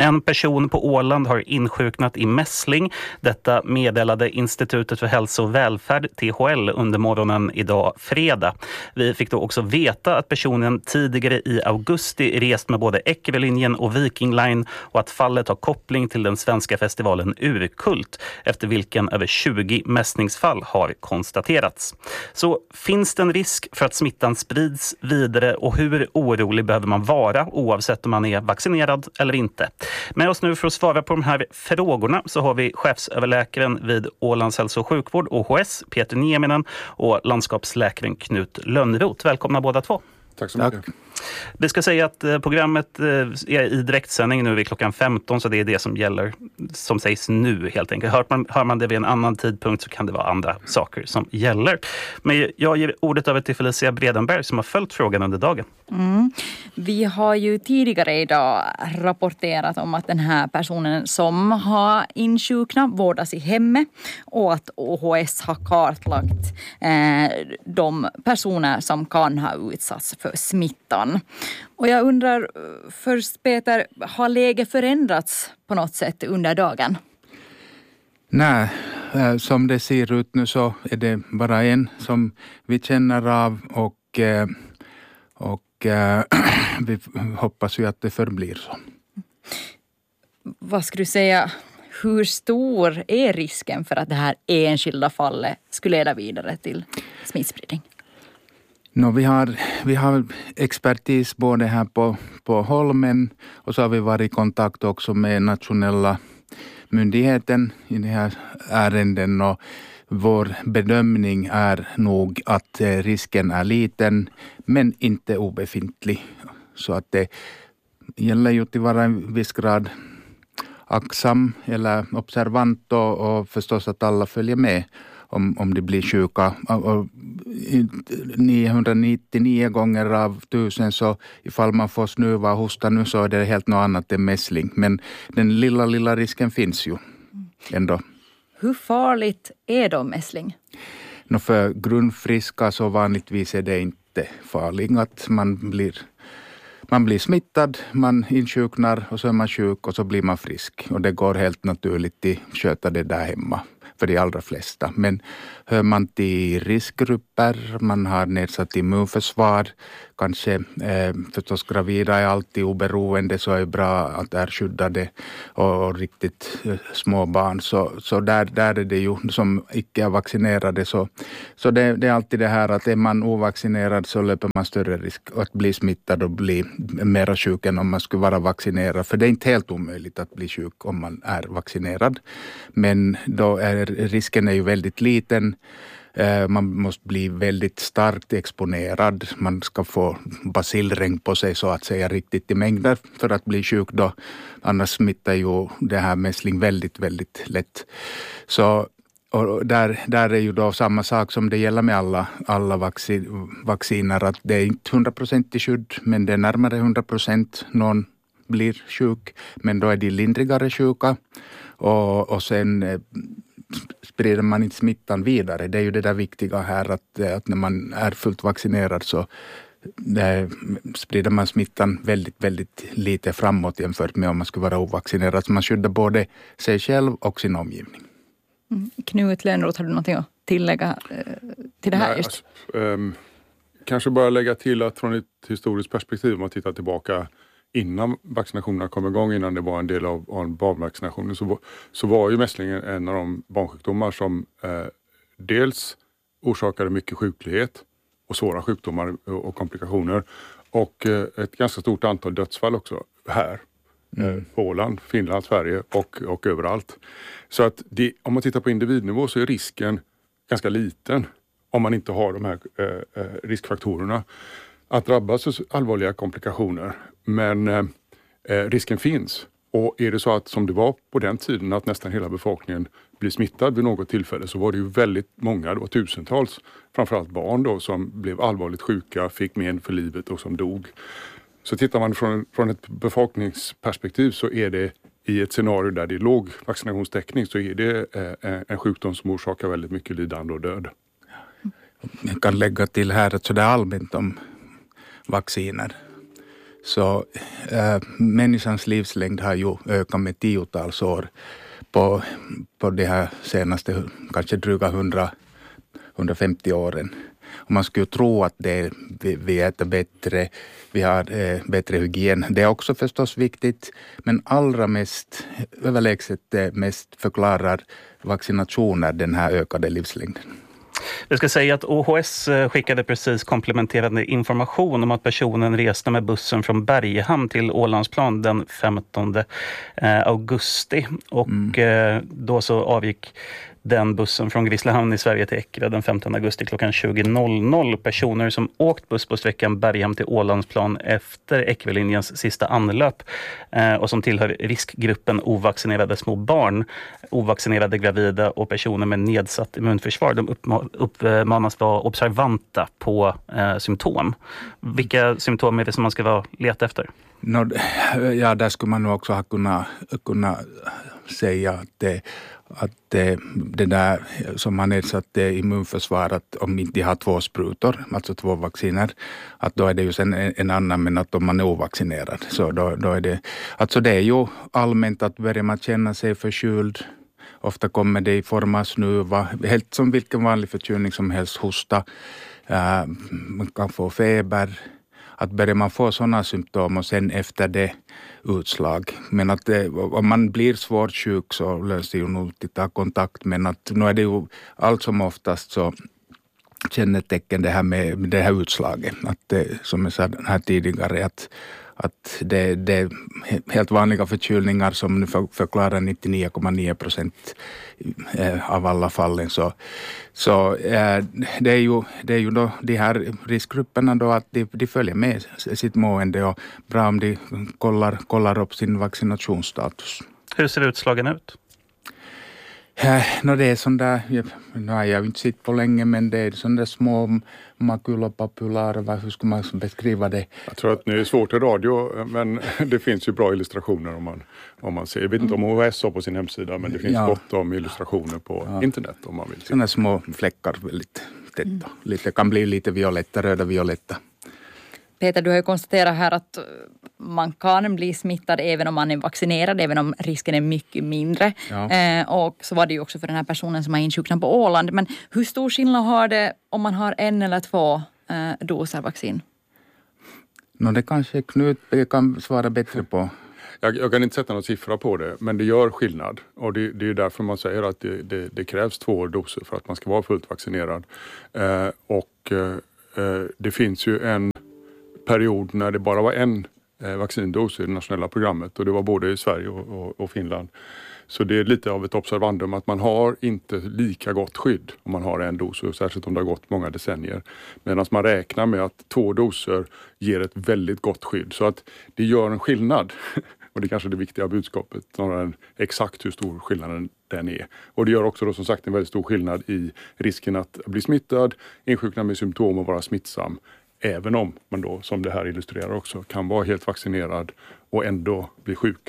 En person på Åland har insjuknat i mässling. Detta meddelade Institutet för hälsa och välfärd, THL, under morgonen idag fredag. Vi fick då också veta att personen tidigare i augusti rest med både Eckerölinjen och Viking Line och att fallet har koppling till den svenska festivalen Urkult, efter vilken över 20 mässlingsfall har konstaterats. Så finns det en risk för att smittan sprids vidare, och hur orolig behöver man vara oavsett om man är vaccinerad eller inte? Med oss nu för att svara på de här frågorna så har vi chefsöverläkaren vid Ålands hälso- och sjukvård, OHS, Peter Nieminen, och landskapsläkaren Knut Lönnroth. Välkomna båda två. Tack så mycket. Vi ska säga att programmet är i direktsändning nu vid klockan 15, så det är det som gäller, som sägs nu helt enkelt. Hör man det vid en annan tidpunkt så kan det vara andra saker som gäller. Men jag ger ordet över till Felicia Bredenberg som har följt frågan under dagen. Vi har ju tidigare idag rapporterat om att den här personen som har insjuknat vårdas i hemmet och att OHS har kartlagt de personer som kan ha utsatts för smittan. Och jag undrar först, Peter, har läget förändrats på något sätt under dagen? Nej, som det ser ut nu så är det bara en som vi känner av och vi hoppas ju att det förblir så. Vad skulle du säga, hur stor är risken för att det här enskilda fallet skulle leda vidare till smittspridning? Vi har expertis både här på Holmen, och så har vi varit i kontakt också med nationella myndigheten i det här ärenden, och vår bedömning är nog att risken är liten men inte obefintlig. Så att det gäller ju att vara en viss grad aktsam eller observant och förstås att alla följer med om de blir sjuka. Och 999 gånger av 1000 så ifall man får snuva och hosta nu så är det helt något annat än mässling. Men den lilla risken finns ju ändå. Hur farligt är då mässling? För grundfriska så vanligtvis är det inte farligt. Att man blir smittad, man insjuknar och så är man sjuk och så blir man frisk. Och det går helt naturligt att sköta det där hemma för de allra flesta. Men hör man till riskgrupper, man har nedsatt immunförsvar, kanske förstås gravida är alltid oberoende, så är det bra att är skyddade och riktigt små barn. Så där är det ju som icke är vaccinerade. Så det är alltid det här att är man ovaccinerad så löper man större risk att bli smittad och bli mera sjuk än om man skulle vara vaccinerad. För det är inte helt omöjligt att bli sjuk om man är vaccinerad. Men då är risken är ju väldigt liten. Man måste bli väldigt starkt exponerad. Man ska få bacillregn på sig så att säga riktigt i mängder för att bli sjuk då. Annars smittar ju det här mässling väldigt, väldigt lätt. Så och där är ju då samma sak som det gäller med alla vacciner. Att det är inte 100% i skydd, men det är närmare 100%. Någon blir sjuk, men då är de lindrigare sjuka. Och sen sprider man inte smittan vidare. Det är ju det där viktiga här att när man är fullt vaccinerad så sprider man smittan väldigt, väldigt lite framåt jämfört med om man skulle vara ovaccinerad. Så man skyddar både sig själv och sin omgivning. Knut Lönnroth, har du någonting att tillägga till det här? Just? Kanske bara lägga till att från ett historiskt perspektiv, om man tittar tillbaka innan vaccinationerna kom igång, innan det var en del av barnvaccinationen, så var ju mässlingen en av de barnsjukdomar som dels orsakade mycket sjuklighet och svåra sjukdomar och komplikationer, och ett ganska stort antal dödsfall också här på Åland, Finland, Sverige och överallt. Så att om man tittar på individnivå så är risken ganska liten om man inte har de här riskfaktorerna att drabbas av allvarliga komplikationer. Men risken finns. Och är det så att, som det var på den tiden, att nästan hela befolkningen blir smittad vid något tillfälle, så var det ju väldigt många, det var tusentals, framförallt barn då, som blev allvarligt sjuka, fick men för livet och som dog. Så tittar man från ett befolkningsperspektiv så är det i ett scenario där det är låg vaccinationstäckning, så är det en sjukdom som orsakar väldigt mycket lidande och död. Jag kan lägga till här att så det är allmänt om vacciner. Så människans livslängd har ju ökat med 10-tals år på de här senaste kanske dryga 150 åren. Och man skulle tro att vi äter bättre, vi har bättre hygien. Det är också förstås viktigt, men allra mest, överlägset mest förklarar vaccinationer den här ökade livslängden. Jag ska säga att OHS skickade precis komplementerande information om att personen reste med bussen från Berghamn till Ålandsplan den 15 augusti. Och då så avgick den bussen från Grisslehamn i Sverige till Eckerö den 15 augusti klockan 20.00. Personer som åkt buss på sträckan Berghamn till Ålandsplan efter Eckerölinjens sista anlöp och som tillhör riskgruppen ovaccinerade små barn, ovaccinerade gravida och personer med nedsatt immunförsvar. De uppmanas vara observanta på symptom. Vilka symptom är det som man ska leta efter? Ja, där skulle man nog också ha kunnat säga att det där som har nedsatt immunförsvar, att om inte de har 2 sprutor, alltså 2 vacciner, att då är det ju sen en annan, men att om man är ovaccinerad. Så då är det, alltså det är ju allmänt att börjar man känna sig förkyld, ofta kommer det i form av snuva, helt som vilken vanlig förkylning som helst, hosta, man kan få feber. Att börjar man få sådana symptom och sen efter det utslag. Men att om man blir svårt sjuk så löser ju nog att ta kontakt. Men att nu är det ju allt som oftast så kännetecken det här med det här utslaget. Att som jag sa här tidigare att det är helt vanliga förkylningar som nu förklarar 99,9% av alla fallen. Så det är ju då de här riskgrupperna då att de följer med sitt mående och bra om de kollar upp sin vaccinationsstatus. Hur ser utslagen ut? Det är sån där, nu har jag inte sett på länge, men det är sån där små makulopapular, hur ska man beskriva det? Jag tror att det är svårt i radio, men det finns ju bra illustrationer om man ser. Jag vet inte om OHS har på sin hemsida, men det finns gott om illustrationer på internet om man vill. Såna små fläckar väldigt tätta. Kan bli lite violetta, röda-violetta. Peter, du har ju konstaterat här att man kan bli smittad även om man är vaccinerad, även om risken är mycket mindre. Ja. Och så var det ju också för den här personen som har insjuknat på Åland. Men hur stor skillnad har det om man har 1 eller 2 doser vaccin? Det kanske Knut kan svara bättre på. Jag kan inte sätta någon siffra på det, men det gör skillnad. Och det är därför man säger att det krävs 2 doser för att man ska vara fullt vaccinerad. Det finns ju en period när det bara var 1 vaccindos i det nationella programmet, och det var både i Sverige och Finland. Så det är lite av ett observandum att man har inte lika gott skydd om man har 1 dos, och särskilt om det har gått många decennier. Medan man räknar med att 2 doser ger ett väldigt gott skydd. Så att det gör en skillnad. Och det är kanske det viktiga budskapet, snarare än exakt hur stor skillnaden den är. Och det gör också då som sagt en väldigt stor skillnad i risken att bli smittad, insjukna med symptom och vara smittsam. Även om man då, som det här illustrerar också, kan vara helt vaccinerad och ändå bli sjuk.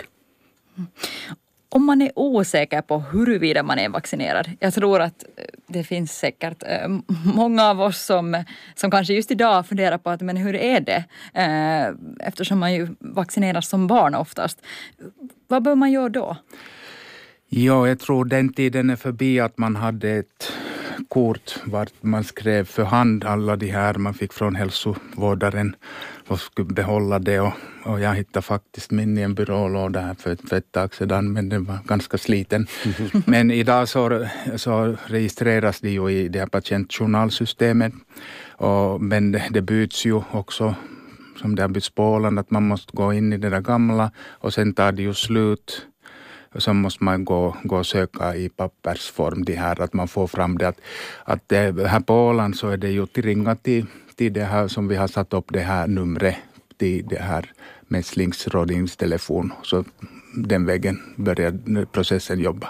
Om man är osäker på huruvida man är vaccinerad, jag tror att det finns säkert många av oss som kanske just idag funderar på att men hur är det? Eftersom man ju vaccineras som barn oftast. Vad bör man göra då? Ja, jag tror den tiden är förbi att man hade ett kort vart man skrev för hand alla de här man fick från hälsovårdaren och skulle behålla det, och jag hittade faktiskt min i en byrålåda här för ett tag sedan, men den var ganska sliten. Men idag så registreras det ju i det här patientjournalsystemet, men det byts ju också som det har bytts på Åland, att man måste gå in i det där gamla och sen tar det ju slut. Och så måste man gå och söka i pappersform det här, att man får fram det. Att här på Åland så är det ju till ringa till det här som vi har satt upp det här numret till det här mässlingsrådgivningstelefon. Så den vägen börjar processen jobba.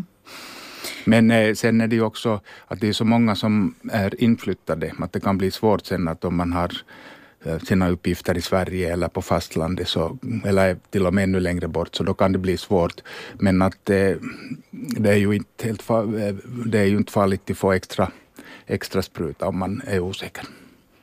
Men sen är det ju också att det är så många som är inflyttade, att det kan bli svårt sen att om man har sina uppgifter i Sverige eller på fastlandet eller till och med ännu längre bort, så då kan det bli svårt. Men att det är ju inte farligt att få extra spruta om man är osäker.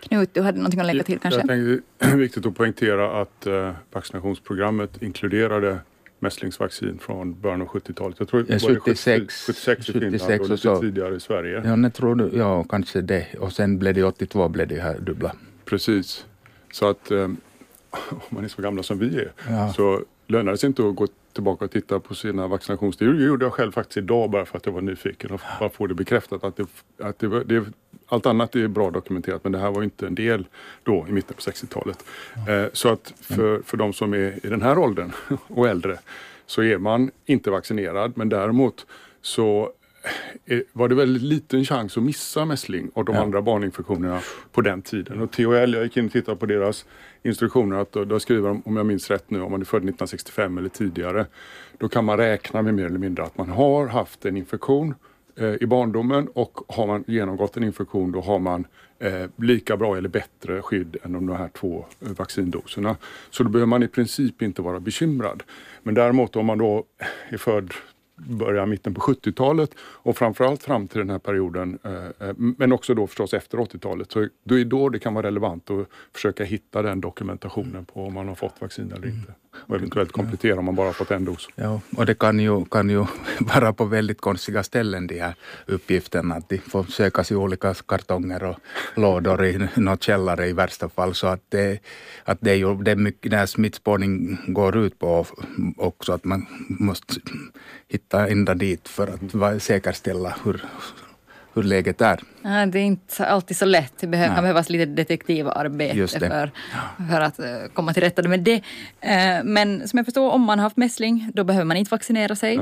Knut, du hade någonting att lägga till kanske? Jag tänkte det är viktigt att poängtera att vaccinationsprogrammet inkluderade mässlingsvaccin från början av 70-talet. Jag tror det var 76 i Finland och lite tidigare i Sverige. Ja, jag tror ja, kanske det. Och sen blev det 82 blev det här dubbla. Precis. Så att om man är så gamla som vi är så lönar det sig inte att gå tillbaka och titta på sina vaccinationstider. Det gjorde jag själv faktiskt idag bara för att jag var nyfiken och bara få det bekräftat att det allt annat är bra dokumenterat, men det här var inte en del då i mitten på 60-talet. Så att för de som är i den här åldern och äldre så är man inte vaccinerad, men däremot så var det väldigt liten chans att missa mässling och de andra barninfektionerna på den tiden. Och THL, jag gick in och tittade på deras instruktioner att då skriver de, om jag minns rätt nu, om man är född 1965 eller tidigare, då kan man räkna med mer eller mindre att man har haft en infektion i barndomen, och har man genomgått en infektion då har man lika bra eller bättre skydd än de här 2 vaccindoserna. Så då behöver man i princip inte vara bekymrad. Men däremot om man då är född början mitten på 70-talet och framförallt fram till den här perioden, men också då förstås efter 80-talet, så då är då det kan vara relevant att försöka hitta den dokumentationen på om man har fått vaccin eller inte. Och eventuellt komplettera om man bara har fått en dos. Ja, och det kan ju vara på väldigt konstiga ställen, de här uppgifterna, att de får sökas i olika kartonger och lådor i något källare i värsta fall, så att det är ju det mycket när smittspårning går ut på också, att man måste hitta ända dit för att säkerställa hur läget är. Ja, det är inte alltid så lätt. Det kan behövas lite detektivarbete för att komma till rätta med det. Men som jag förstår, om man har haft mässling, då behöver man inte vaccinera sig.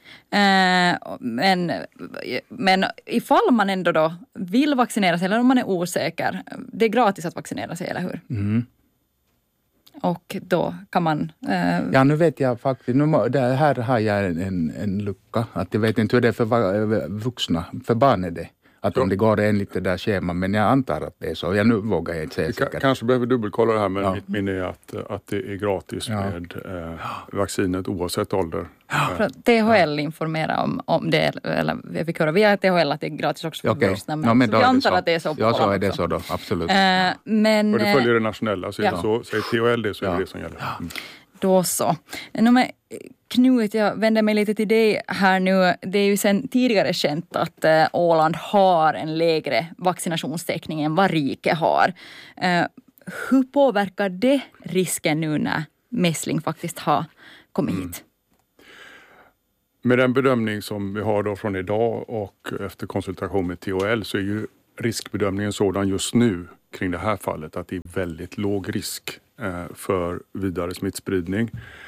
Men ifall man ändå då vill vaccinera sig eller om man är osäker, det är gratis att vaccinera sig, eller hur? Mm. Och då kan man... Ja, nu vet jag faktiskt. Här har jag en lucka. Att jag vet inte hur det är för vuxna. För barn är det. Att om det går enligt det där scheman. Men jag antar att det är så. Nu vågar jag inte säga säkert. Kanske behöver dubbelkolla det här. Men mitt minne är att det är gratis med vaccinet oavsett ålder. För THL informerar om det. Eller jag fick höra via THL att det är gratis också för vuxna. Men jag antar att det är så. Ja, så är det så då. Absolut. Men, och det följer det nationella. Så säger THL det, så är det det som gäller. Mm. Då så. Knut, jag vänder mig lite till dig här nu. Det är ju sedan tidigare känt att Åland har en lägre vaccinationstäckning än vad riket har. Hur påverkar det risken nu när mässling faktiskt har kommit hit? Med den bedömning som vi har då från idag och efter konsultation med THL så är ju riskbedömningen sådan just nu kring det här fallet att det är väldigt låg risk för vidare smittspridning.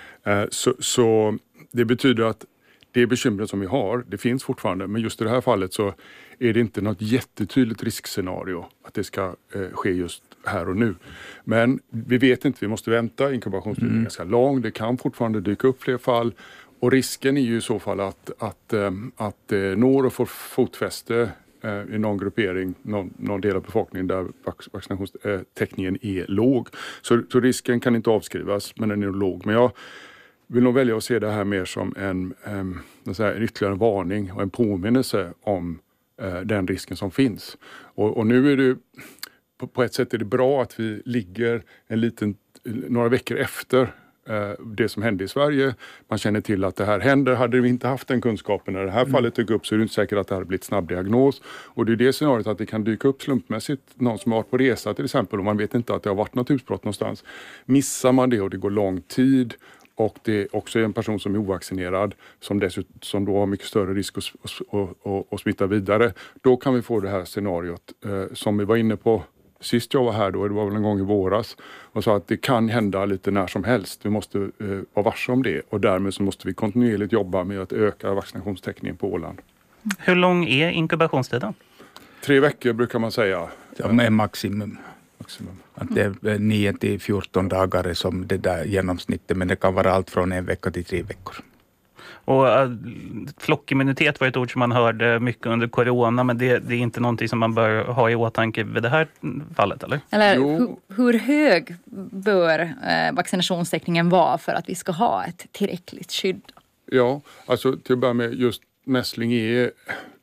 Så det betyder att det bekymret som vi har, det finns fortfarande, men just i det här fallet så är det inte något jättetydligt riskscenario att det ska ske just här och nu. Men vi vet inte, vi måste vänta, inkubationstiden är ganska lång, det kan fortfarande dyka upp fler fall och risken är ju i så fall att når och får fotfäste i någon gruppering, någon del av befolkningen där vaccinationstäckningen är låg. Så risken kan inte avskrivas, men den är låg. Men jag vill nog välja att se det här mer som en ytterligare varning och en påminnelse om den risken som finns. Och nu är det på ett sätt är det bra att vi ligger några veckor efter det som hände i Sverige. Man känner till att det här händer. Hade vi inte haft den kunskapen när det här fallet dök upp så är det inte säkert att det hade blivit snabb diagnos. Och det är det scenariot att det kan dyka upp slumpmässigt någon som har varit på resa till exempel och man vet inte att det har varit något utbrott någonstans. Missar man det och det går lång tid och det är också en person som är ovaccinerad som då har mycket större risk att smitta vidare. Då kan vi få det här scenariot som vi var inne på sist jag var här då, det var väl en gång i våras, och sa att det kan hända lite när som helst. Vi måste vara varse om det och därmed så måste vi kontinuerligt jobba med att öka vaccinationstäckningen på Åland. Hur lång är inkubationstiden? 3 veckor brukar man säga. Ja, med maximum. Att det är 9 till 14 dagar som det där genomsnittet, men det kan vara allt från 1 vecka till 3 veckor. Och flockimmunitet var ett ord som man hörde mycket under corona, men det är inte någonting som man bör ha i åtanke vid det här fallet, eller? Eller hur hög bör vaccinationstäckningen vara för att vi ska ha ett tillräckligt skydd? Ja, alltså till att börja med just mässling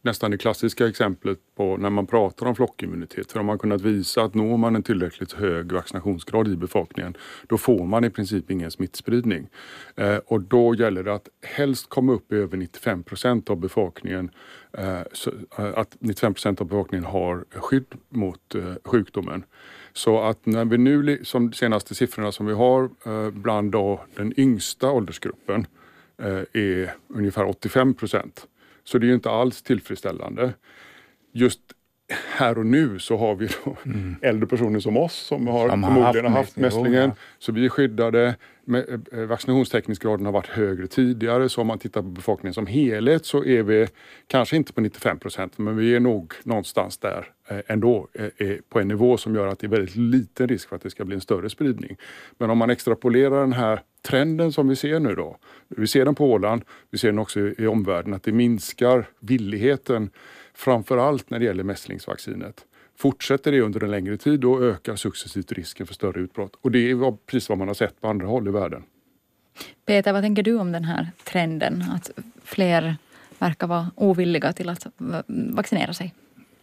nästan det klassiska exemplet på när man pratar om flockimmunitet. För om man kunnat visa att når man en tillräckligt hög vaccinationsgrad i befolkningen, då får man i princip ingen smittspridning. Och då gäller det att helst komma upp i över 95% av befolkningen, att 95% av befolkningen har skydd mot sjukdomen. Så att när vi nu, som senaste siffrorna som vi har bland då den yngsta åldersgruppen är ungefär 85%. Så det är ju inte alls tillfredsställande. Just här och nu så har vi då äldre personer som oss som förmodligen har haft mässlingen. Så vi är skyddade. Vaccinationstekniksgraden har varit högre tidigare. Så om man tittar på befolkningen som helhet så är vi kanske inte på 95%. Men vi är nog någonstans där ändå på en nivå som gör att det är väldigt liten risk för att det ska bli en större spridning. Men om man extrapolerar den här trenden som vi ser nu då. Vi ser den på Åland, vi ser den också i omvärlden att det minskar villigheten framförallt när det gäller mässlingsvaccinet. Fortsätter det under en längre tid då ökar successivt risken för större utbrott. Och det är precis vad man har sett på andra håll i världen. Peter, vad tänker du om den här trenden att fler verkar vara ovilliga till att vaccinera sig?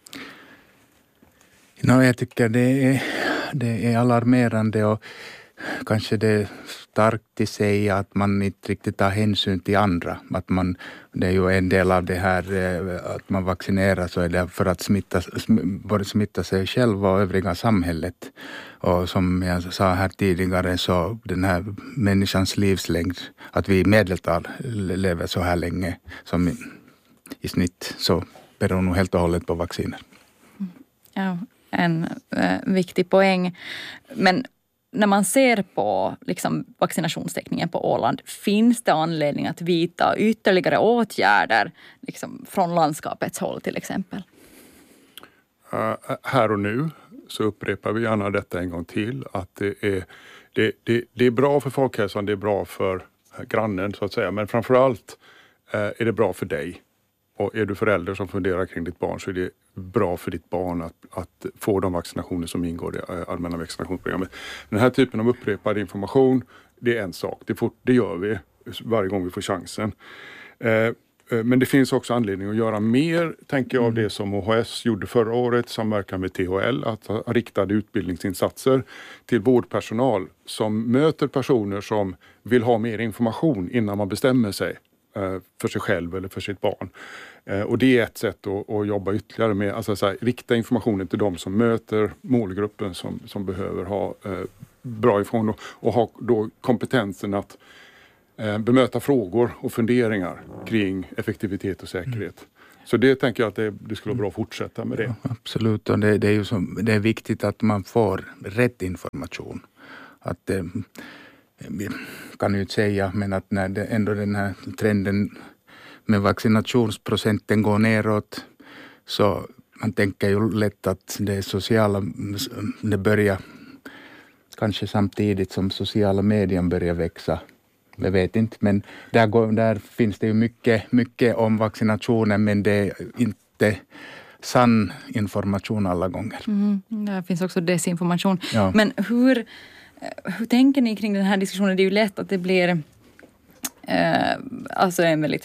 Jag tycker det är alarmerande och kanske det är starkt i sig att man inte riktigt tar hänsyn till andra. Det är ju en del av det här att man vaccinerar så är det för att både smitta sig själv och övriga samhället. Och som jag sa här tidigare så den här människans livslängd, att vi i medeltal lever så här länge som i snitt, så beror nog helt och hållet på vacciner. Ja, en viktig poäng. Men när man ser på liksom, vaccinationstäckningen på Åland, finns det anledning att vidta ytterligare åtgärder liksom, från landskapets håll till exempel? Här och nu så upprepar vi gärna detta en gång till. Att det är bra för folkhälsan, det är bra för grannen så att säga. Men framförallt är det bra för dig. Och är du förälder som funderar kring ditt barn så är det bra för ditt barn att få de vaccinationer som ingår i allmänna vaccinationsprogrammet. Den här typen av upprepad information, det är en sak. Det gör vi varje gång vi får chansen. Men det finns också anledning att göra mer, tänker jag, av det som OHS gjorde förra året, samverkan med THL, att ha riktade utbildningsinsatser till vårdpersonal som möter personer som vill ha mer information innan man bestämmer sig för sig själv eller för sitt barn. Och det är ett sätt att jobba ytterligare med, alltså så här, rikta informationen till de som möter målgruppen som behöver ha bra information och ha då kompetensen att bemöta frågor och funderingar kring effektivitet och säkerhet. Så det tänker jag att det skulle vara bra att fortsätta med det. Ja, absolut, och det är viktigt att man får rätt information. Att kan ju inte säga, men att när ändå den här trenden med vaccinationsprocenten går neråt, så man tänker ju lätt att det börjar kanske samtidigt som sociala medier börjar växa. Jag vet inte, men där finns det ju mycket om vaccinationen, men det är inte sann information alla gånger. Där finns också desinformation. Ja. Men hur tänker ni kring den här diskussionen? Det är ju lätt att det blir alltså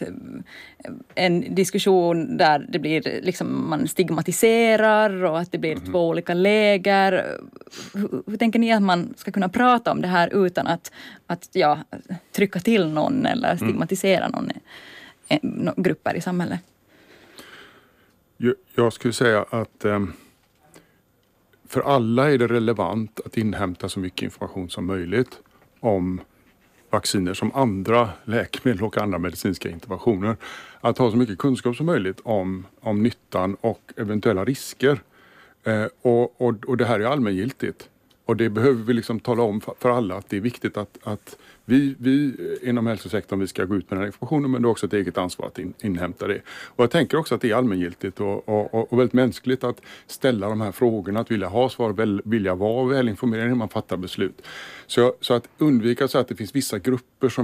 en diskussion där det blir liksom man stigmatiserar och att det blir två olika läger. Hur tänker ni att man ska kunna prata om det här utan att trycka till någon eller stigmatisera någon grupper i samhället? Jag skulle säga att för alla är det relevant att inhämta så mycket information som möjligt om vacciner som andra läkemedel och andra medicinska interventioner. Att ha så mycket kunskap som möjligt om nyttan och eventuella risker. Och det här är allmängiltigt. Och det behöver vi liksom tala om för alla att det är viktigt att vi inom hälsosektorn vi ska gå ut med den här informationen, men det är också ett eget ansvar att inhämta det. Och jag tänker också att det är allmängiltigt och väldigt mänskligt att ställa de här frågorna, att vilja ha svar, vilja vara välinformerad när man fattar beslut. Så att undvika så att det finns vissa grupper som är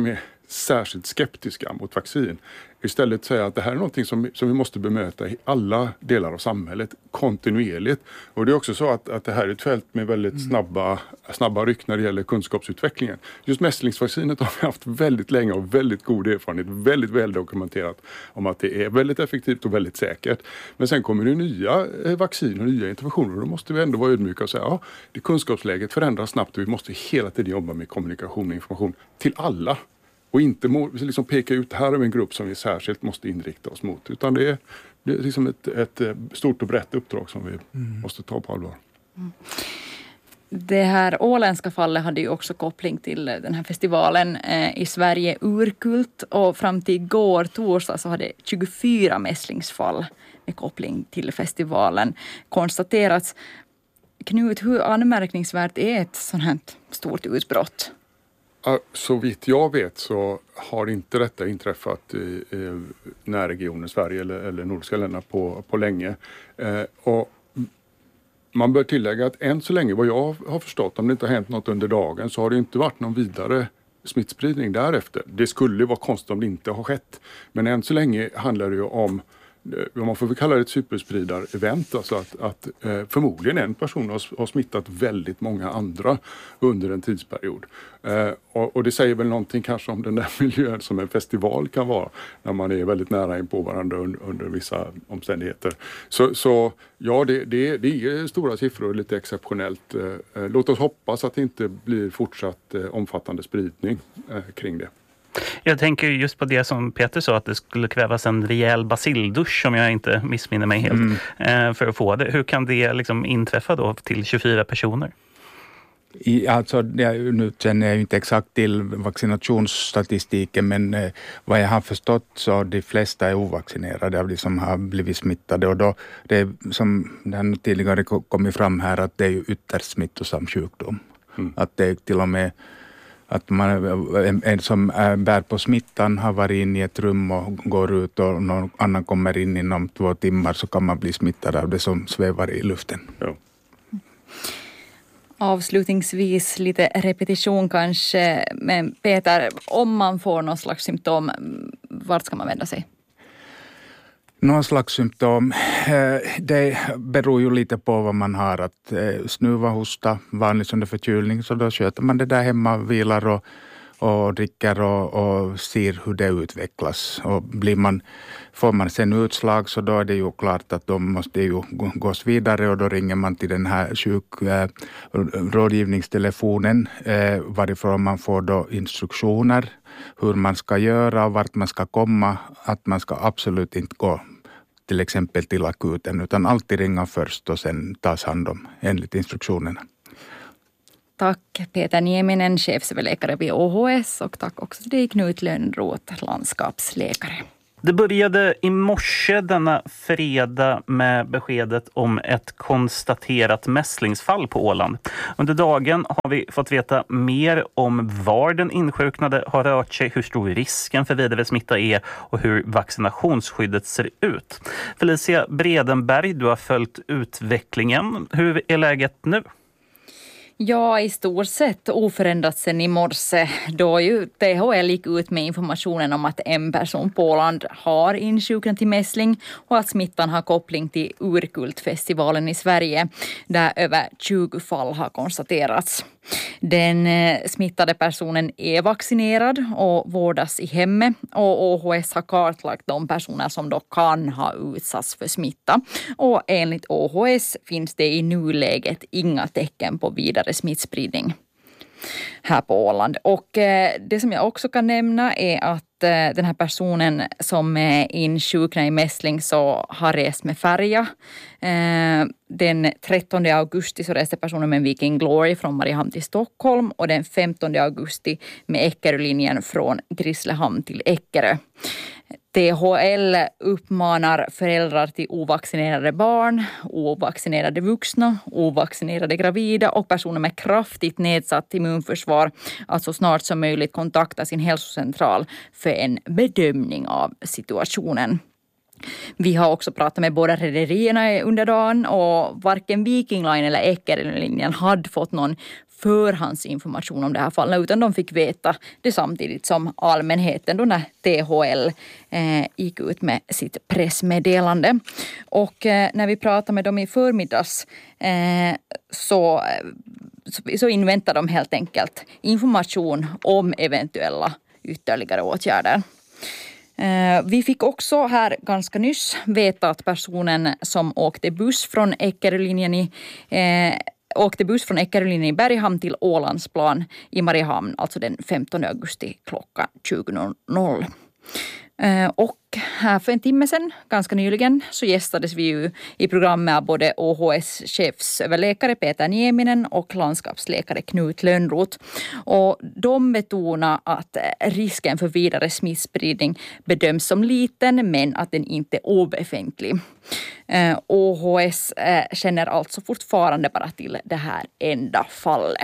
särskilt skeptiska mot vaccin. Istället säga att det här är någonting som vi måste bemöta i alla delar av samhället kontinuerligt. Och det är också så att det här är ett fält med väldigt snabba ryck när det gäller kunskapsutvecklingen. Just mässlingsvaccinet har vi haft väldigt länge och väldigt god erfarenhet, väldigt väl dokumenterat om att det är väldigt effektivt och väldigt säkert. Men sen kommer det nya vaccin och nya interventioner och då måste vi ändå vara ödmjuka och säga ja, det kunskapsläget förändras snabbt och vi måste hela tiden jobba med kommunikation och information till alla. Och inte liksom peka ut här av en grupp som vi särskilt måste inrikta oss mot. Utan det är liksom ett stort och brett uppdrag som vi måste ta på allvar. Det här åländska fallet hade ju också koppling till den här festivalen i Sverige, Urkult. Och fram till igår, torsdag, så hade 24 mässlingsfall med koppling till festivalen konstaterats. Knut, hur anmärkningsvärt är ett sånt här stort utbrott? Så vitt jag vet så har inte detta inträffat i närregionen Sverige eller nordiska länder på länge. Och man bör tillägga att än så länge, vad jag har förstått, om det inte har hänt något under dagen så har det inte varit någon vidare smittspridning därefter. Det skulle vara konstigt om det inte har skett. Men än så länge handlar det ju om, man får väl kalla det ett superspridar-event, alltså att förmodligen en person har smittat väldigt många andra under en tidsperiod. Och det säger väl någonting kanske om den där miljön som en festival kan vara när man är väldigt nära in på varandra under vissa omständigheter. Så ja, det är stora siffror och lite exceptionellt. Låt oss hoppas att det inte blir fortsatt omfattande spridning kring det. Jag tänker just på det som Peter sa, att det skulle krävas en rejäl basildusch, om jag inte missminner mig helt, för att få det. Hur kan det liksom inträffa då till 24 personer? Nu känner jag ju inte exakt till vaccinationsstatistiken, men vad jag har förstått så de flesta är ovaccinerade av de som har blivit smittade. Och då, det är, som det tidigare kommit fram här, att det är ju ytterst smittosam sjukdom. Att det är till och med att en som bär på smittan har varit in i ett rum och går ut och någon annan kommer in inom 2 timmar så kan man bli smittad av det som svävar i luften. Ja. Avslutningsvis lite repetition kanske, men Peter, om man får någon slags symptom, vart ska man vända sig? Någon slags symptom, det beror ju lite på vad man har. Att snuva, hosta, vanligt under förkylning, så då sköter man det där hemma, vilar och dricker och ser hur det utvecklas. Och får man sen utslag så då är det ju klart att de måste ju gås vidare och då ringer man till den här rådgivningstelefonen varifrån man får då instruktioner hur man ska göra och vart man ska komma. Att man ska absolut inte gå till exempel till akuten utan alltid ringa först och sen tas hand om enligt instruktionerna. Tack Peter Nieminen, chefsöverläkare vid OHS, och tack också till dig Knut Lönnroth, landskapsläkare. Det började i morse denna fredag med beskedet om ett konstaterat mässlingsfall på Åland. Under dagen har vi fått veta mer om var den insjuknade har rört sig, hur stor risken för vidare smitta är och hur vaccinationsskyddet ser ut. Felicia Bredenberg, du har följt utvecklingen. Hur är läget nu? Ja, i stort sett oförändrat sedan i morse då ju THL gick ut med informationen om att en person på Åland har insjuknat till mässling och att smittan har koppling till Urkultfestivalen i Sverige där över 20 fall har konstaterats. Den smittade personen är vaccinerad och vårdas i hemmet och OHS har kartlagt de personer som då kan ha utsatts för smitta. Och enligt OHS finns det i nuläget inga tecken på vidare smittspridning här på Åland. Och det som jag också kan nämna är att den här personen som är insjuknad i mässling så har rest med färja. Den 13 augusti så reste personen med Viking Glory från Mariehamn till Stockholm och den 15 augusti med Eckerölinjen från Grisslehamn till Eckerö. THL uppmanar föräldrar till ovaccinerade barn, ovaccinerade vuxna, ovaccinerade gravida och personer med kraftigt nedsatt immunförsvar att så snart som möjligt kontakta sin hälsocentral för en bedömning av situationen. Vi har också pratat med båda rederierna under dagen och varken Viking Line eller Eckerölinjen hade fått någon förhandsinformation om det här fallet, utan de fick veta det samtidigt som allmänheten då när THL gick ut med sitt pressmeddelande. Och när vi pratade med dem i förmiddags så inväntar de helt enkelt information om eventuella ytterligare åtgärder. Vi fick också här ganska nyss veta att personen som åkte buss från Eckerölinjen i Berghamn till Ålandsplan i Mariehamn, alltså den 15 augusti klockan 20.00. Och här för en timme sedan, ganska nyligen, så gästades vi ju i programmet av både OHS chefsöverläkare Peter Nieminen och landskapsläkare Knut Lönnroth. Och de betonar att risken för vidare smittspridning bedöms som liten, men att den inte är obefintlig. OHS känner alltså fortfarande bara till det här enda fallet.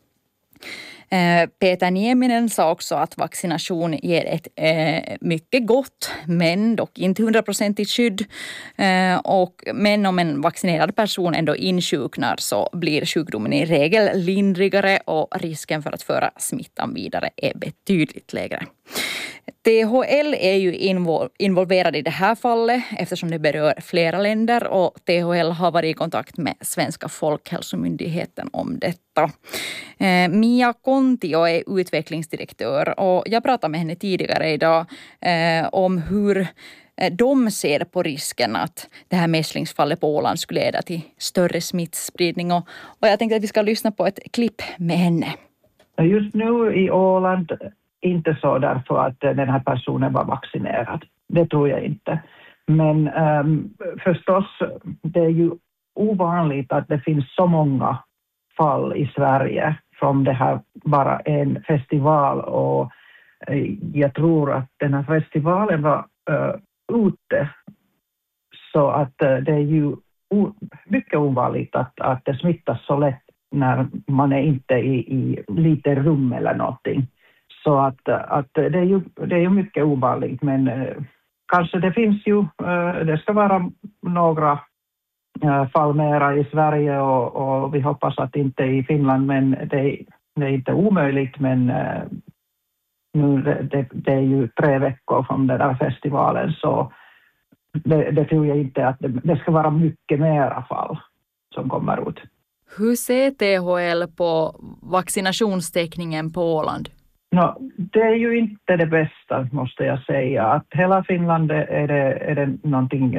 Peter Nieminen sa också att vaccination ger ett mycket gott, men dock inte 100% skydd. Men om en vaccinerad person ändå insjuknar så blir sjukdomen i regel lindrigare och risken för att föra smittan vidare är betydligt lägre. THL är ju involverad i det här fallet eftersom det berör flera länder och THL har varit i kontakt med Svenska folkhälsomyndigheten om detta. Mia Kontio är utvecklingsdirektör och jag pratade med henne tidigare idag om hur de ser på risken att det här mässlingsfallet på Åland skulle leda till större smittspridning. Och jag tänkte att vi ska lyssna på ett klipp med henne. Just nu i Åland inte så därför att den här personen var vaccinerad. Det tror jag inte. Men förstås, det är ju ovanligt att det finns så många fall i Sverige från det här bara en festival. Och jag tror att den här festivalen var ute. Så att det är ju mycket ovanligt att det smittas så lätt när man är inte i lite rum eller någonting. Så att det är ju mycket ovanligt, men kanske det finns ju, det ska vara några fall mera i Sverige och vi hoppas att inte i Finland, men det är inte omöjligt, men nu det är ju 3 veckor från den där festivalen så det tror jag inte att det ska vara mycket mera fall som kommer ut. Hur ser THL på vaccinationstäckningen på Åland? No, det är ju inte det bästa måste jag säga. Att hela Finland är det någonting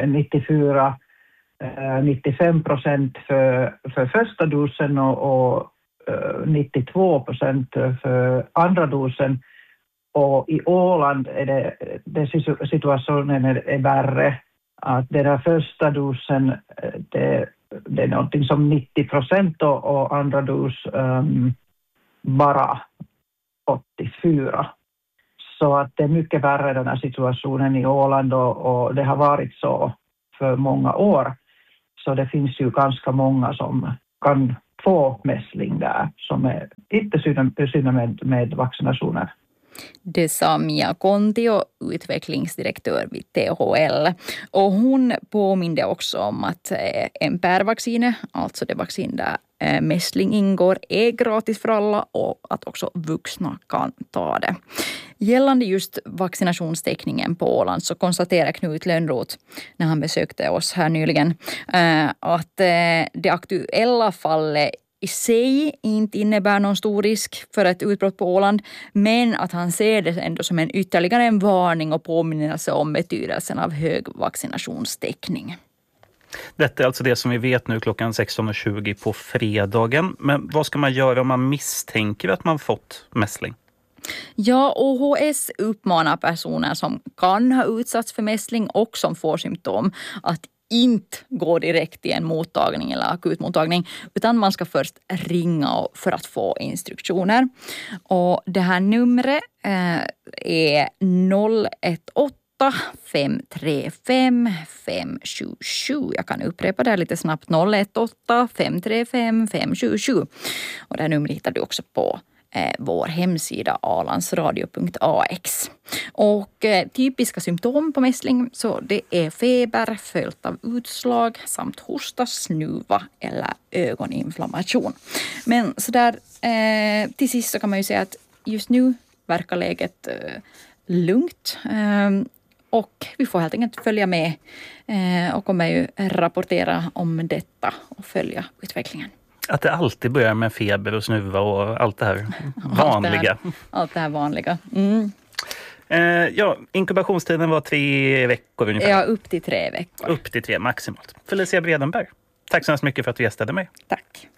94-95% för första dosen och 92% för andra dosen. Och i Åland är det situationen är värre. Att den där första dosen det är någonting som 90% och andra dos bara 84. Så att det är mycket värre den här situationen i Åland och det har varit så för många år. Så det finns ju ganska många som kan få mässling där som är inte syna med vaccinationer. Det sa Mia Kontio, utvecklingsdirektör vid THL. Och hon påminde också om att MPR-vaccinet, alltså det vaccin där mässling ingår, är gratis för alla och att också vuxna kan ta det. Gällande just vaccinationstäckningen på Åland så konstaterar Knut Lönnroth när han besökte oss här nyligen att det aktuella fallet i sig inte innebär någon stor risk för ett utbrott på Åland, men att han ser det ändå som ytterligare en varning och påminnelse om betydelsen av hög vaccinationstäckning. Detta är alltså det som vi vet nu klockan 16.20 på fredagen. Men vad ska man göra om man misstänker att man fått mässling? Ja, OHS uppmanar personer som kan ha utsatts för mässling och som får symptom att inte gå direkt till en mottagning eller akutmottagning, utan man ska först ringa för att få instruktioner. Och det här numret är 018 535 577. Jag kan upprepa det här lite snabbt. 018 535 577. Och det här numret hittar du också på vår hemsida alandsradio.ax. Och typiska symptom på mässling, så det är feber följt av utslag samt hosta, snuva eller ögoninflammation. Men så där till sist så kan man ju säga att just nu verkar läget lugnt. Och vi får helt enkelt följa med och kommer ju rapportera om detta och följa utvecklingen. Att det alltid börjar med feber och snuva och allt det här vanliga. Allt det här vanliga. Ja, inkubationstiden var 3 veckor ungefär. Ja, upp till 3 veckor. Upp till 3 maximalt. Felicia Bredenberg, tack så hemskt mycket för att du gästade mig. Tack.